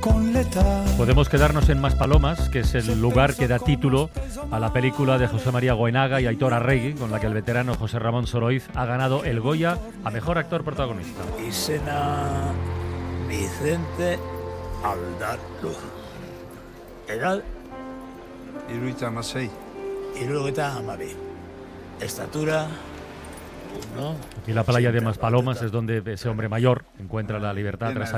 Podemos quedarnos en Maspalomas, que es el lugar que da título a la película de José María Goenaga y Aitor Arregui, con la que el veterano José Ramón Soroiz ha ganado el Goya a Mejor Actor Protagonista. Izena Vicente Aldatu. Edad 76. 72. Estatura 1. Y la playa de Maspalomas es donde ese hombre mayor encuentra la libertad tras